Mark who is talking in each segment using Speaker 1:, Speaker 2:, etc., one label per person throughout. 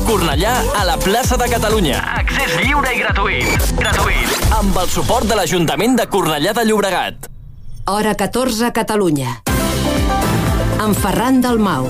Speaker 1: Cornellà a la plaça de Catalunya. Accés lliure i gratuït. Amb el suport de l'Ajuntament de Cornellà de Llobregat.
Speaker 2: Hora 14 a Catalunya. Amb Ferran Dalmau.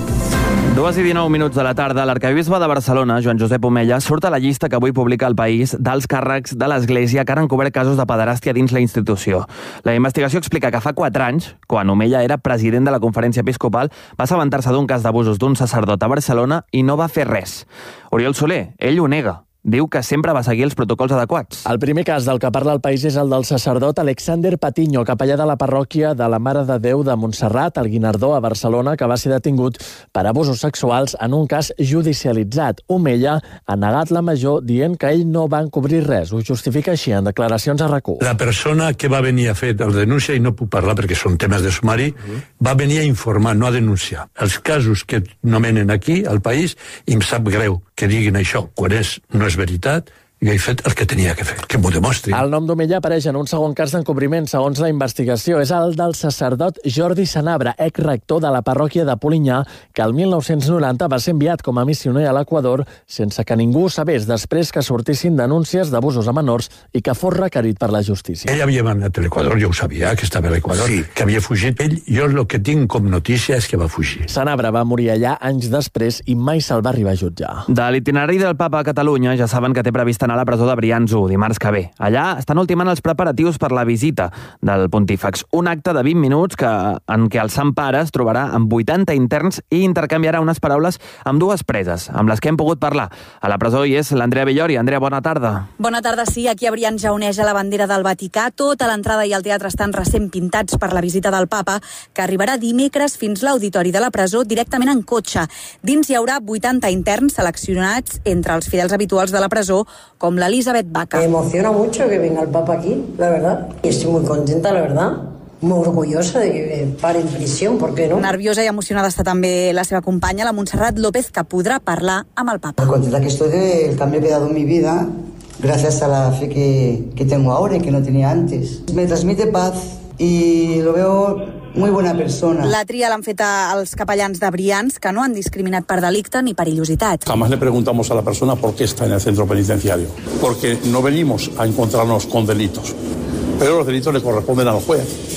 Speaker 3: 2:19 de la tarda, l'arquebisbe de Barcelona, Joan Josep Omella, surt a la llista que avui publica El País dels càrrecs de l'Església que han encobert casos de pederàstia dins la institució. La investigació explica que fa 4 anys, quan Omella era president de la Conferència Episcopal, va assabentar-se d'un cas d'abusos d'un sacerdot a Barcelona i no va fer res. Oriol Soler, ell ho nega. Diu que sempre va seguir els protocols adequats.
Speaker 4: El primer cas del que parla El País és el del sacerdot Alexander Patiño, capellà de la parròquia de la Mare de Déu de Montserrat, al Guinardó, a Barcelona, que va ser detingut per abusos sexuals en un cas judicialitzat. Omella ha negat la major dient que ell no va encobrir res. Ho justifica així en declaracions a RAC1.
Speaker 5: La persona que va venir a fer la denúncia, i no puc parlar perquè són temes de sumari, va venir a informar, no a denunciar. Els casos que nomenen aquí, al País, i em sap greu que diguin això, quan no és veritat, jo he fet el que tenia que fer, que m'ho demostri.
Speaker 4: El nom d'Omella apareix en un segon cas d'encobriment, segons la investigació. És el del sacerdot Jordi Sanabra, exrector de la parròquia de Polinyà, que el 1990 va ser enviat com a missioner a l'Equador sense que ningú sabés, després que sortissin denúncies d'abusos a menors i que fos requerit per la justícia.
Speaker 5: Ell havia anat a l'Equador, jo ho sabia, que estava a l'Equador, sí, que havia fugit. Ell, jo el que tinc com notícia és que va fugir.
Speaker 4: Sanabra va morir allà anys després i mai se'l va arribar a jutjar.
Speaker 3: De l'itinerari del papa a Catalunya ja saben que té previst anar a la presó de Brians 1, dimarts que ve. Allà estan ultimant els preparatius per la visita del pontífex. Un acte de 20 minuts en què el Sant Pare es trobarà amb 80 interns i intercanviarà unes paraules amb 2 preses, amb les que hem pogut parlar. A la presó hi és l'Andrea Villori. Andrea, bona tarda.
Speaker 6: Bona tarda, sí. Aquí a Brians ja oneja la bandera del Vaticà. Tota l'entrada i el teatre estan recent pintats per la visita del papa, que arribarà dimecres fins l'auditori de la presó directament en cotxe. Dins hi haurà 80 interns seleccionats entre els fidels habituals de la presó, com l'Elisabet Baca.
Speaker 7: Me emociona mucho que venga el Papa aquí, la verdad. Y estoy muy contenta, la verdad. Muy orgullosa de que pare en prisión, ¿por qué no?
Speaker 6: Nerviosa i emocionada està també la seva companya, la Montserrat López, que podrà parlar amb el Papa.
Speaker 8: Contenta que estoy del cambio que he dado en mi vida, gracias a la fe que tengo ahora y que no tenía antes. Me transmite paz y lo veo muy buena persona.
Speaker 6: La tria l'han fet als capellans de Brians, que no han discriminat per delicte ni perillositat.
Speaker 9: Jamás le preguntamos a la persona por qué está en el centro penitenciario, porque no venimos a encontrarnos con delitos, pero los delitos le corresponden al juez.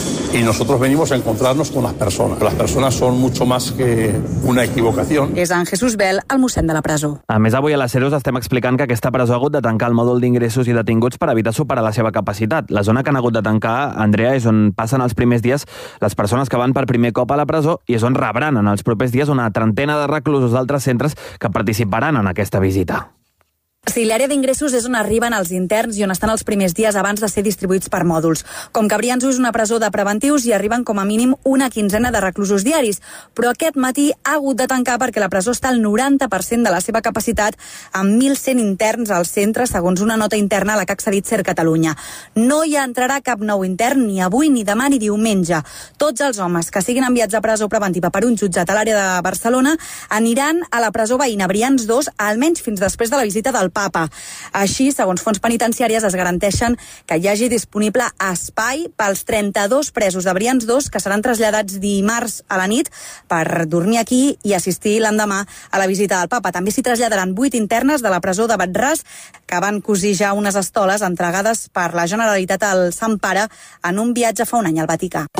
Speaker 9: Y nosotros venimos a encontrarnos con las personas. Las personas son mucho más que una equivocación.
Speaker 6: És en Jesús Bel, el mossèn de la presó.
Speaker 3: A més, avui a la SER us estem explicant que aquesta presó ha hagut de tancar el mòdul d'ingressos i detinguts per evitar superar la seva capacitat. La zona que han hagut de tancar, Andrea, és on passen els primers dies les persones que van per primer cop a la presó i és on rebran en els propers dies una trentena de reclusos d'altres centres que participaran en aquesta visita.
Speaker 6: Sí, l'àrea d'ingressos és on arriben els interns i on estan els primers dies abans de ser distribuïts per mòduls. Com que Brians és una presó de preventius, hi arriben com a mínim una quinzena de reclusos diaris, però aquest matí ha hagut de tancar perquè la presó està al 90% de la seva capacitat, amb 1.100 interns al centre, segons una nota interna a la que ha accedit SER Catalunya. No hi entrarà cap nou intern ni avui, ni demà, ni diumenge. Tots els homes que siguin enviats a presó preventiva per un jutjat a l'àrea de Barcelona aniran a la presó veïna Brians 2, almenys fins després de la visita del Papa. Així, segons fonts penitenciàries, es garanteixen que hi hagi disponible espai pels 32 presos de Brians 2 que seran traslladats dimarts a la nit per dormir aquí i assistir l'endemà a la visita del Papa. També s'hi traslladaran 8 internes de la presó de Batràs que van cosir ja unes estoles entregades per la Generalitat al Sant Pare en un viatge fa un any al Vaticà.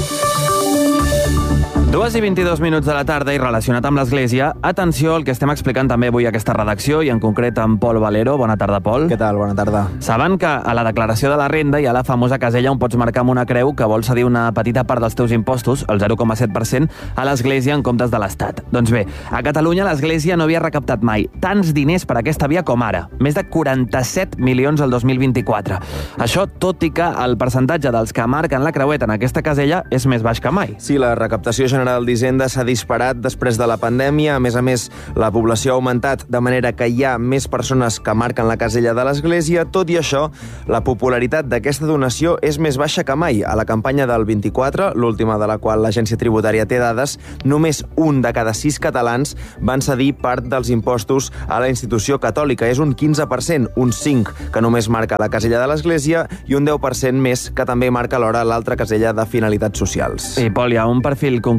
Speaker 3: 2:22 de la tarda i relacionat amb l'Església, atenció al que estem explicant també avui a aquesta redacció i en concret amb Pol Valero. Bona tarda, Pol.
Speaker 10: Què tal? Bona tarda.
Speaker 3: Saben que a la declaració de la renda hi ha la famosa casella on pots marcar amb una creu que vols cedir una petita part dels teus impostos, el 0,7%, a l'Església en comptes de l'Estat. Doncs bé, a Catalunya l'Església no havia recaptat mai tants diners per aquesta via com ara, més de 47 milions el 2024. Això tot i que el percentatge dels que marquen la creueta en aquesta casella és més baix que mai.
Speaker 10: Sí, la recaptació General d'Hisenda s'ha disparat després de la pandèmia. A més, la població ha augmentat, de manera que hi ha més persones que marquen la casella de l'Església. Tot i això, la popularitat d'aquesta donació és més baixa que mai. A la campanya del 24, l'última de la qual l'Agència Tributària té dades, només 1 de cada 6 catalans van cedir part dels impostos a la institució catòlica. És un 15%, un 5% que només marca la casella de l'Església i un 10% més que també marca alhora l'altra casella de finalitats socials.
Speaker 3: Sí, Pol, hi ha un perfil concret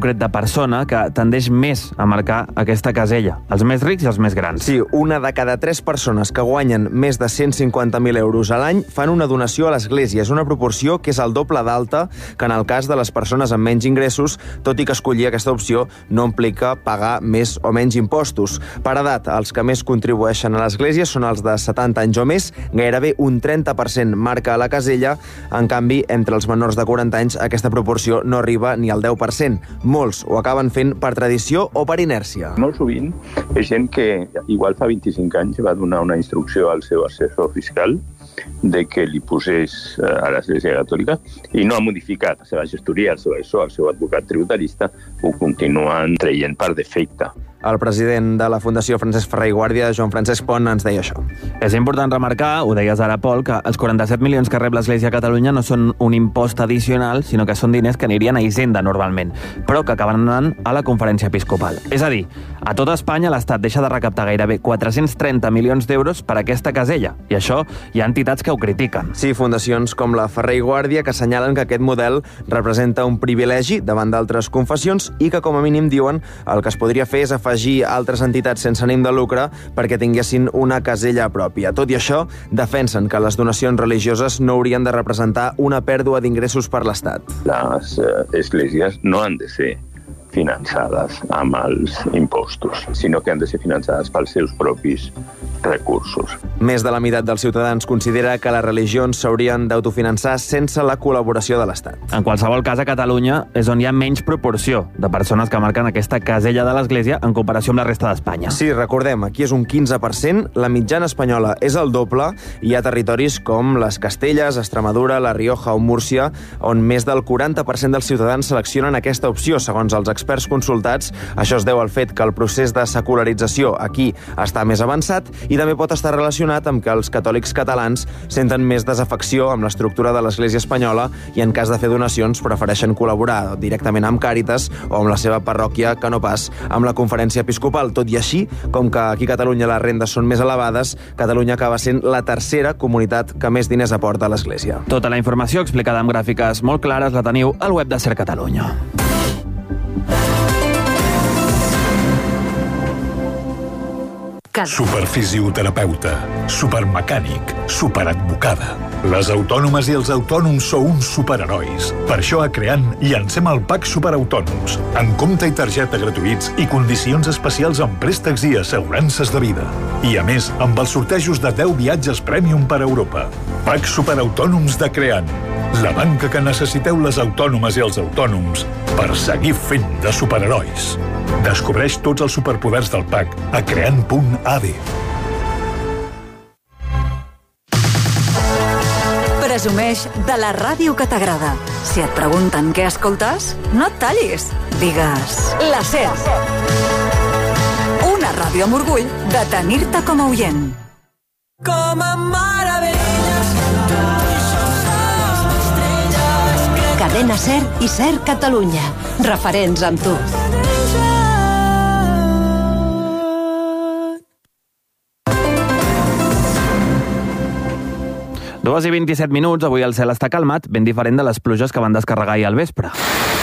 Speaker 3: concret de persona que tendeix més a marcar aquesta casella, els més rics i els més grans.
Speaker 10: Sí, una de cada 3 persones que guanyen més de 150.000 euros a l'any fan una donació a l'Església. És una proporció que és el doble d'alta que en el cas de les persones amb menys ingressos, tot i que escollir aquesta opció no implica pagar més o menys impostos. Per edat, els que més contribueixen a l'Església són els de 70 anys o més, gairebé un 30% marca a la casella. En canvi, entre els menors de 40 anys, aquesta proporció no arriba ni al 10%. Molts ho acaben fent per tradició o per inèrcia.
Speaker 11: Molt sovint és gent que igual fa 25 anys va donar una instrucció al seu assessor fiscal de que li posés a l'Església Catòlica i no ha modificat la seva gestoria, el seu advocat tributarista ho continuen traient per defecte.
Speaker 10: El president de la Fundació Francesc Ferrer i Guàrdia, Joan Francesc Pont, ens deia això.
Speaker 3: És important remarcar, ho deies ara, Pol, que els 47 milions que rep l'Església a Catalunya no són un impost addicional, sinó que són diners que anirien a Hisenda normalment, però que acaben anant a la Conferència Episcopal. És a dir, a tota Espanya l'Estat deixa de recaptar gairebé 430 milions d'euros per aquesta casella, i això hi ha entitats que ho critiquen.
Speaker 10: Sí, fundacions com la Ferrer i Guàrdia que assenyalen que aquest model representa un privilegi davant d'altres confessions i que, com a mínim, diuen, el que es podria fer és afegir altres entitats sense ànim de lucre perquè tinguessin una casella pròpia. Tot i això, defensen que les donacions religioses no haurien de representar una pèrdua d'ingressos per l'Estat.
Speaker 11: Les esglésies no han de ser finançades amb els impostos, sinó que han de ser finançades pels seus propis recursos.
Speaker 10: Més de la meitat dels ciutadans considera que les religions s'haurien d'autofinançar sense la col·laboració de l'Estat.
Speaker 3: En qualsevol cas, a Catalunya és on hi ha menys proporció de persones que marquen aquesta casella de l'Església en comparació amb la resta d'Espanya.
Speaker 10: Sí, recordem, aquí és un 15%, la mitjana espanyola és el doble, i hi ha territoris com les Castelles, Extremadura, la Rioja o Múrcia, on més del 40% dels ciutadans seleccionen aquesta opció, segons els experts consultats. Això es deu al fet que el procés de secularització aquí està més avançat i també pot estar relacionat amb que els catòlics catalans senten més desafecció amb l'estructura de l'Església espanyola i en cas de fer donacions prefereixen col·laborar directament amb Càritas o amb la seva parròquia que no pas amb la Conferència Episcopal. Tot i així, com que aquí a Catalunya les rendes són més elevades, Catalunya acaba sent la tercera comunitat que més diners aporta a l'Església.
Speaker 3: Tota la informació explicada amb gràfiques molt clares la teniu al web de Ser Catalunya.
Speaker 12: Superfisioterapeuta, supermecànic, superadvocada. Les autònomes i els autònoms sou uns superherois. Per això a Creant llancem el PAC Superautònoms, amb compte i targeta gratuïts i condicions especials en préstecs i assegurances de vida. I a més, amb els sortejos de 10 viatges Premium per Europa. PAC Superautònoms de Creant, la banca que necessiteu les autònomes i els autònoms per seguir fent de superherois. Descobreix tots els superpoders del PAC a creant.ad.
Speaker 13: Presumeix de la ràdio que t'agrada. Si et pregunten què escoltes, no et tallis. Digues la SER. Una ràdio amb orgull de tenir-te com a oient.
Speaker 14: Com a meravelles.
Speaker 2: Cadena SER i SER Catalunya. Referents amb tu.
Speaker 3: 2:27 minuts, avui el cel està calmat, ben diferent de les pluges que van descarregar ahir al vespre.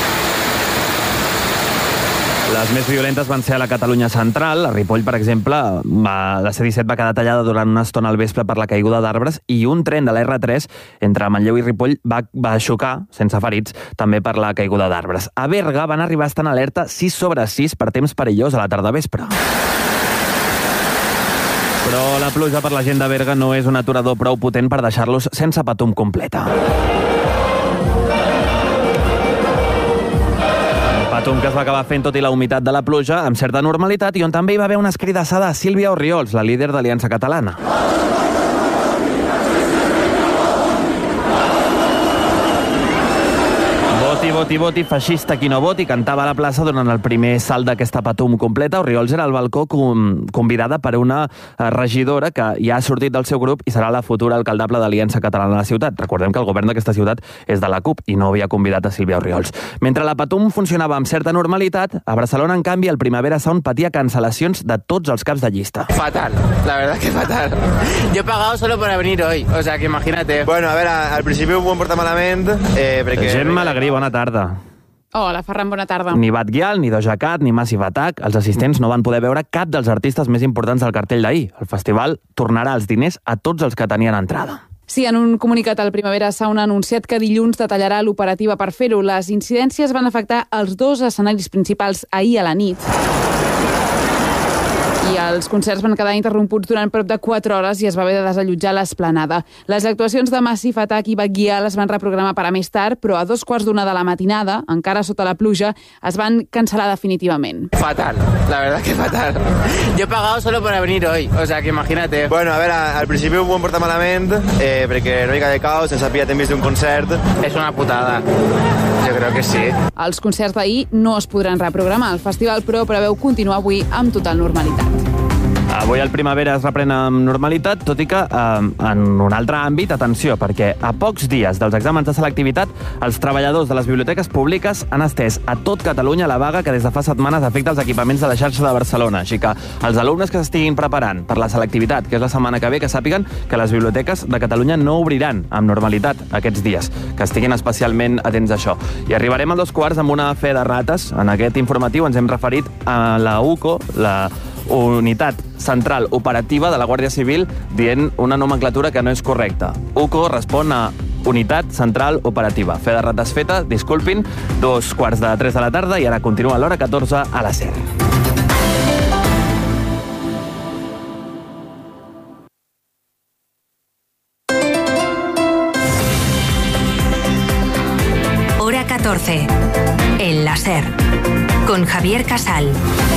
Speaker 3: Les més violentes van ser a la Catalunya central. A Ripoll, per exemple, la C-17 va quedar tallada durant una estona al vespre per la caiguda d'arbres i un tren de la R3 entre Manlleu i Ripoll va xocar, sense ferits, també per la caiguda d'arbres. A Berga van arribar a estar en alerta 6/6 per temps perillós a la tarda vespre. Però la pluja per la gent de Berga no és un aturador prou potent per deixar-los sense patum completa. Patum que es va acabar fent tot i la humitat de la pluja amb certa normalitat i on també hi va haver una escridassada a Sílvia Orriols, la líder d'Aliança Catalana. Voti, voti, feixista qui no voti, cantava a la plaça durant el primer salt d'aquesta patum completa. Orriols era al balcó convidada per una regidora que ja ha sortit del seu grup i serà la futura alcaldable d'Aliança Catalana a la ciutat. Recordem que el govern d'aquesta ciutat és de la CUP i no havia convidat a Sílvia Orriols. Mentre la patum funcionava amb certa normalitat, a Barcelona, en canvi, el Primavera Sound patia cancel·lacions de tots els caps de llista.
Speaker 15: Fatal, la verdad que fatal. Yo he pagado solo para venir hoy, o sea que imagínate.
Speaker 10: Bueno, a veure, al principi ho hem portat malament, perquè...
Speaker 3: Gemma Alegrí, bona tarda.
Speaker 16: Hola, Ferran, bona tarda.
Speaker 3: Ni Bad Gyal, ni Doja Cat, ni Massive Attack, els assistents no van poder veure cap dels artistes més importants del cartell d'ahir. El festival tornarà els diners a tots els que tenien entrada.
Speaker 16: Sí, en un comunicat el Primavera Sound ha anunciat que dilluns detallarà l'operativa per fer-ho. Les incidències van afectar els 2 escenaris principals ahir a la nit. I els concerts van quedar interromputs durant prop de 4 hores i es va haver de desallotjar l'esplanada. Les actuacions de Massive Attack i Bad Gyal es van reprogramar per a més tard, però a 2:15 de la matinada, encara sota la pluja, es van cancel·lar definitivament.
Speaker 15: Fatal, la verdad que fatal. Yo he pagado solo para venir hoy, o sea que imagínate.
Speaker 10: Bueno, a veure, al principi ho vam portar malament, perquè una mica de caos, sense saber temps d'un concert.
Speaker 15: És una putada. Jo crec que sí.
Speaker 16: Els concerts d'ahir no es podran reprogramar. El festival, però, preveu continuar avui amb total normalitat.
Speaker 3: Avui el Primavera es reprèn amb normalitat, tot i que en un altre àmbit, atenció, perquè a pocs dies dels exàmens de selectivitat, els treballadors de les biblioteques públiques han estès a tot Catalunya la vaga que des de fa setmanes afecta els equipaments de la xarxa de Barcelona. Així que els alumnes que s'estiguin preparant per la selectivitat, que és la setmana que ve, que sàpiguen que les biblioteques de Catalunya no obriran amb normalitat aquests dies, que estiguin especialment atents a això. I arribarem a 2:15 amb una fe de rates. En aquest informatiu ens hem referit a la UCO, la Unitat Central Operativa de la Guàrdia Civil, dient una nomenclatura que no és correcta. UCO respon a Unitat Central Operativa. Fe de rates feta, disculpin, 2:15 de la tarda i ara continua l'hora 14 a la SER.
Speaker 2: Hora 14. En la SER. Con Javier Casal.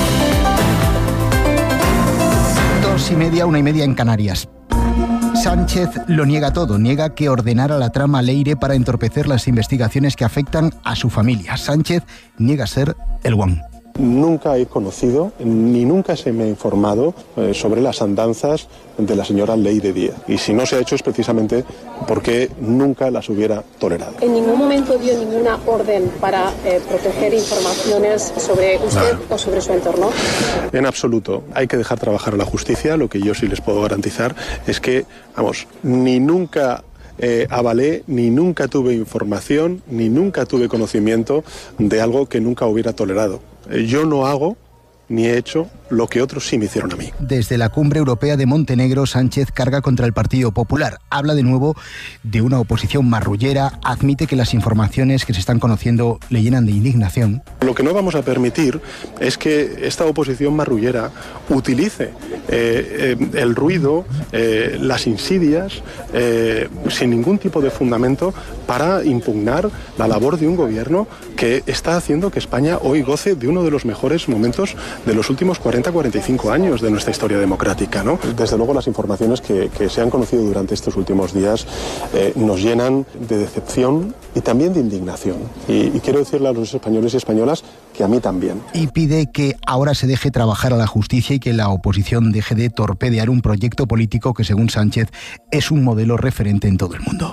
Speaker 17: 2:30, 1:30 en Canarias. Sánchez lo niega todo, niega que ordenara la trama Leire para entorpecer las investigaciones que afectan a su familia. Sánchez niega ser el guan.
Speaker 18: Nunca he conocido ni nunca se me ha informado sobre las andanzas de la señora Leire Díaz. Y si no se ha hecho es precisamente porque nunca las hubiera tolerado.
Speaker 19: ¿En ningún momento dio ninguna orden para proteger informaciones sobre usted o sobre su entorno?
Speaker 18: En absoluto. Hay que dejar trabajar a la justicia. Lo que yo sí les puedo garantizar es que, ni nunca avalé, ni nunca tuve información, ni nunca tuve conocimiento de algo que nunca hubiera tolerado. Yo no hago ni he hecho lo que otros sí me hicieron a mí.
Speaker 17: Desde la Cumbre Europea de Montenegro, Sánchez carga contra el Partido Popular. Habla de nuevo de una oposición marrullera, admite que las informaciones que se están conociendo le llenan de indignación.
Speaker 18: Lo que no vamos a permitir es que esta oposición marrullera utilice el ruido, las insidias, sin ningún tipo de fundamento, para impugnar la labor de un gobierno que está haciendo que España hoy goce de uno de los mejores momentos de los últimos 40-45 años de nuestra historia democrática, ¿no? Desde luego las informaciones que se han conocido durante estos últimos días nos llenan de decepción y también de indignación. Y quiero decirle a los españoles y españolas que a mí también.
Speaker 17: Y pide que ahora se deje trabajar a la justicia y que la oposición deje de torpedear un proyecto político que, según Sánchez, es un modelo referente en todo el mundo.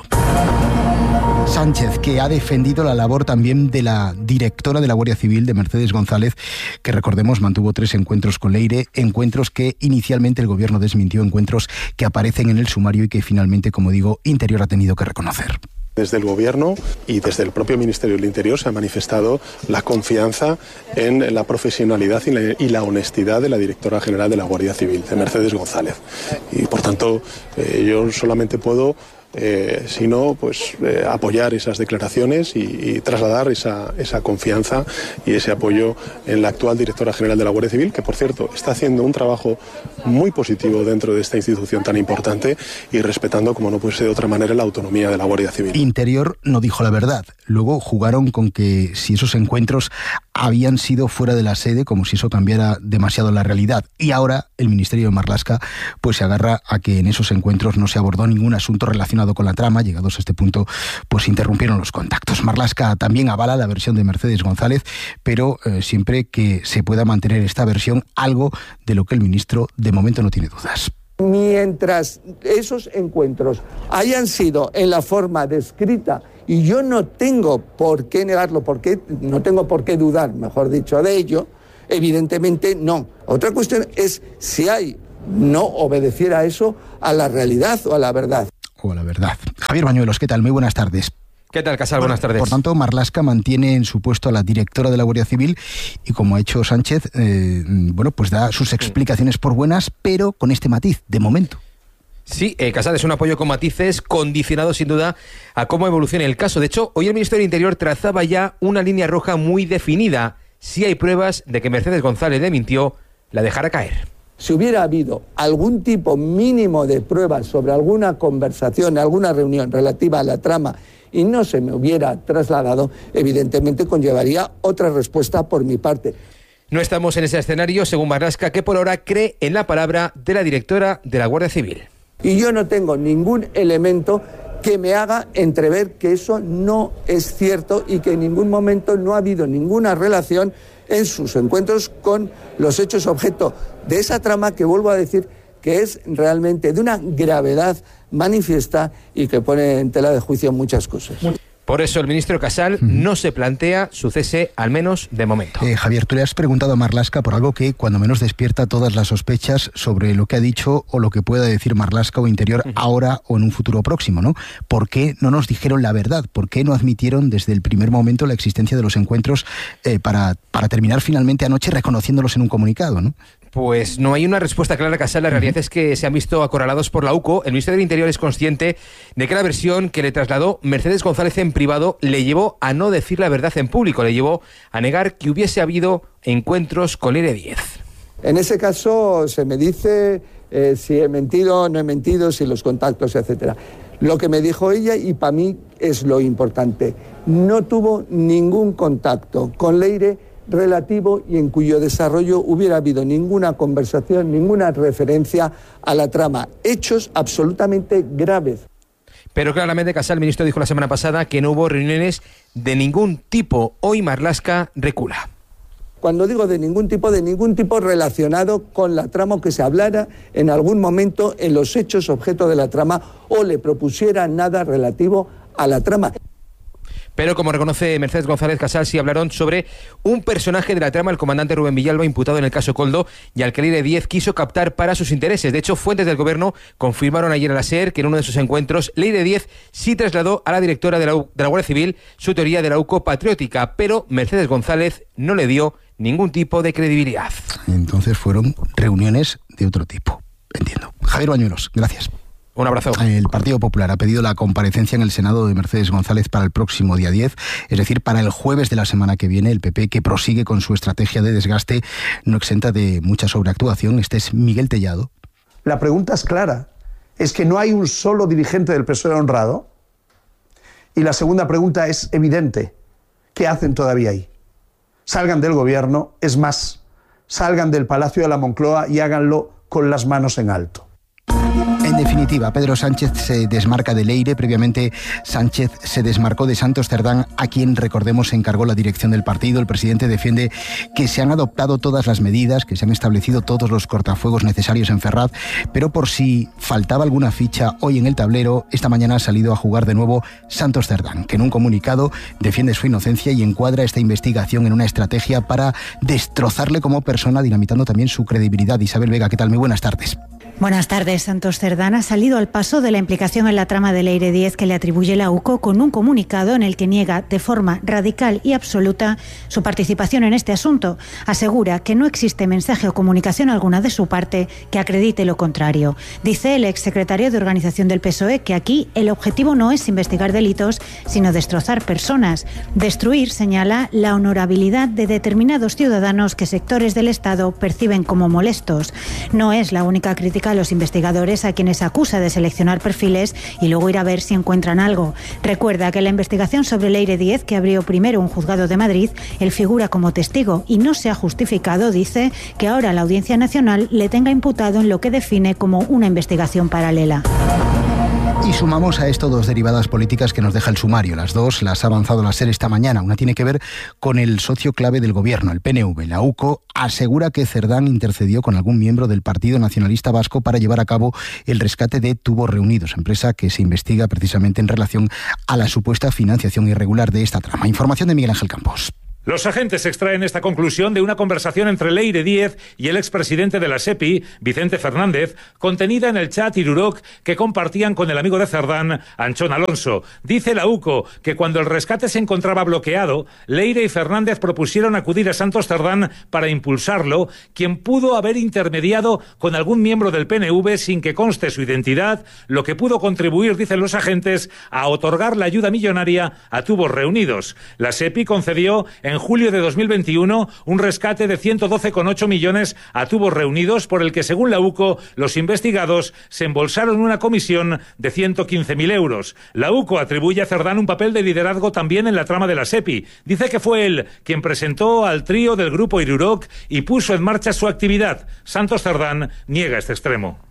Speaker 17: Sánchez, que ha defendido la labor también de la directora de la Guardia Civil, de Mercedes González, que, recordemos, mantuvo 3 encuentros con Leire, encuentros que inicialmente el gobierno desmintió, encuentros que aparecen en el sumario y que finalmente, como digo, Interior ha tenido que reconocer.
Speaker 18: Desde el Gobierno y desde el propio Ministerio del Interior se ha manifestado la confianza en la profesionalidad y la honestidad de la directora general de la Guardia Civil, de Mercedes González. Y, por tanto, yo solamente puedo apoyar esas declaraciones y trasladar esa confianza y ese apoyo en la actual directora general de la Guardia Civil, que, por cierto, está haciendo un trabajo muy positivo dentro de esta institución tan importante y respetando, como no puede ser de otra manera, la autonomía de la Guardia Civil.
Speaker 17: Interior no dijo la verdad. Luego jugaron con que si esos encuentros habían sido fuera de la sede, como si eso cambiara demasiado la realidad. Y ahora el Ministerio de Marlaska se agarra a que en esos encuentros no se abordó ningún asunto relacionado con la trama. Llegados a este punto, se interrumpieron los contactos. Marlaska también avala la versión de Mercedes González, pero siempre que se pueda mantener esta versión, algo de lo que el ministro de momento no tiene dudas.
Speaker 20: Mientras esos encuentros hayan sido en la forma descrita, y yo no tengo por qué negarlo, no tengo por qué dudar, mejor dicho, de ello, evidentemente no. Otra cuestión es si no obedeciera eso a la realidad o a la verdad.
Speaker 17: Javier Bañuelos, ¿qué tal? Muy buenas tardes.
Speaker 21: ¿Qué tal, Casal? Buenas tardes.
Speaker 17: Por tanto, Marlaska mantiene en su puesto a la directora de la Guardia Civil y, como ha hecho Sánchez, pues da sus explicaciones por buenas, pero con este matiz, de momento.
Speaker 21: Sí, Casal, es un apoyo con matices, condicionado sin duda a cómo evolucione el caso. De hecho, hoy el Ministerio del Interior trazaba ya una línea roja muy definida. Si hay pruebas de que Mercedes González le mintió, la dejará caer.
Speaker 20: Si hubiera habido algún tipo mínimo de pruebas sobre alguna conversación, alguna reunión relativa a la trama y no se me hubiera trasladado, evidentemente conllevaría otra respuesta por mi parte.
Speaker 21: No estamos en ese escenario, según Marlaska, que por ahora cree en la palabra de la directora de la Guardia Civil.
Speaker 20: Y yo no tengo ningún elemento que me haga entrever que eso no es cierto y que en ningún momento no ha habido ninguna relación en sus encuentros con los hechos objeto de esa trama, que vuelvo a decir que es realmente de una gravedad manifiesta y que pone en tela de juicio muchas cosas.
Speaker 21: Por eso el ministro Casal no se plantea su cese, al menos de momento.
Speaker 17: Javier, tú le has preguntado a Marlaska por algo que cuando menos despierta todas las sospechas sobre lo que ha dicho o lo que pueda decir Marlaska o Interior ahora o en un futuro próximo, ¿no? ¿Por qué no nos dijeron la verdad? ¿Por qué no admitieron desde el primer momento la existencia de los encuentros para terminar finalmente anoche reconociéndolos en un comunicado, ¿no?
Speaker 21: Pues no hay una respuesta clara, Casal. La realidad es que se han visto acorralados por la UCO. El Ministerio del Interior es consciente de que la versión que le trasladó Mercedes González en privado le llevó a no decir la verdad en público, le llevó a negar que hubiese habido encuentros con Leire Díez.
Speaker 20: En ese caso se me dice si he mentido o no he mentido, si los contactos, etcétera. Lo que me dijo ella, y para mí es lo importante, no tuvo ningún contacto con Leire relativo y en cuyo desarrollo hubiera habido ninguna conversación, ninguna referencia a la trama. Hechos absolutamente graves.
Speaker 21: Pero claramente, Casal, el ministro dijo la semana pasada que no hubo reuniones de ningún tipo. Hoy Marlaska recula.
Speaker 20: Cuando digo de ningún tipo relacionado con la trama, o que se hablara en algún momento en los hechos objeto de la trama o le propusiera nada relativo a la trama.
Speaker 21: Pero como reconoce Mercedes González, Casal, sí hablaron sobre un personaje de la trama, el comandante Rubén Villalba, imputado en el caso Koldo, y al que Leire Díez quiso captar para sus intereses. De hecho, fuentes del gobierno confirmaron ayer a la SER que en uno de sus encuentros Leire Díez sí trasladó a la directora de la Guardia Civil su teoría de la UCO patriótica, pero Mercedes González no le dio ningún tipo de credibilidad.
Speaker 17: Entonces fueron reuniones de otro tipo. Entiendo. Javier Bañuelos, gracias.
Speaker 21: Un abrazo.
Speaker 17: El Partido Popular ha pedido la comparecencia en el Senado de Mercedes González para el próximo día 10, es decir, para el jueves de la semana que viene. El PP, que prosigue con su estrategia de desgaste, no exenta de mucha sobreactuación. Este es Miguel Tellado.
Speaker 22: La pregunta es clara. ¿Es que no hay un solo dirigente del PSOE honrado? Y la segunda pregunta es evidente. ¿Qué hacen todavía ahí? Salgan del gobierno, es más, salgan del Palacio de la Moncloa y háganlo con las manos en alto.
Speaker 17: En definitiva, Pedro Sánchez se desmarca de Leire. Previamente, Sánchez se desmarcó de Santos Cerdán, a quien, recordemos, se encargó la dirección del partido. El presidente defiende que se han adoptado todas las medidas, que se han establecido todos los cortafuegos necesarios en Ferraz, pero por si faltaba alguna ficha hoy en el tablero, esta mañana ha salido a jugar de nuevo Santos Cerdán, que en un comunicado defiende su inocencia y encuadra esta investigación en una estrategia para destrozarle como persona, dinamitando también su credibilidad. Isabel Vega, ¿qué tal? Muy buenas tardes.
Speaker 23: Buenas tardes. Santos Cerdán ha salido al paso de la implicación en la trama de Leire Díez que le atribuye la UCO con un comunicado en el que niega de forma radical y absoluta su participación en este asunto. Asegura que no existe mensaje o comunicación alguna de su parte que acredite lo contrario. Dice el exsecretario de Organización del PSOE que aquí el objetivo no es investigar delitos, sino destrozar personas. Destruir, señala, la honorabilidad de determinados ciudadanos que sectores del Estado perciben como molestos. No es la única crítica a los investigadores, a quienes acusa de seleccionar perfiles y luego ir a ver si encuentran algo. Recuerda que en la investigación sobre Leire Díez, que abrió primero un juzgado de Madrid, él figura como testigo y no se ha justificado, dice, que ahora la Audiencia Nacional le tenga imputado en lo que define como una investigación paralela.
Speaker 17: Y sumamos a esto dos derivadas políticas que nos deja el sumario. Las dos las ha avanzado la SER esta mañana. Una tiene que ver con el socio clave del gobierno, el PNV. La UCO asegura que Cerdán intercedió con algún miembro del Partido Nacionalista Vasco para llevar a cabo el rescate de Tubos Reunidos, empresa que se investiga precisamente en relación a la supuesta financiación irregular de esta trama. Información de Miguel Ángel Campos.
Speaker 1: Los agentes extraen esta conclusión de una conversación entre Leire Díez y el expresidente de la SEPI, Vicente Fernández, contenida en el chat Irurok que compartían con el amigo de Cerdán, Anchón Alonso. Dice la UCO que cuando el rescate se encontraba bloqueado, Leire y Fernández propusieron acudir a Santos Cerdán para impulsarlo, quien pudo haber intermediado con algún miembro del PNV sin que conste su identidad, lo que pudo contribuir, dicen los agentes, a otorgar la ayuda millonaria a Tubos Reunidos. La SEPI concedió en julio de 2021 un rescate de 112,8 millones a Tubos Reunidos, por el que, según la UCO, los investigados se embolsaron una comisión de 115.000 euros. La UCO atribuye a Cerdán un papel de liderazgo también en la trama de la SEPI. Dice que fue él quien presentó al trío del grupo Irurok y puso en marcha su actividad. Santos Cerdán niega este extremo.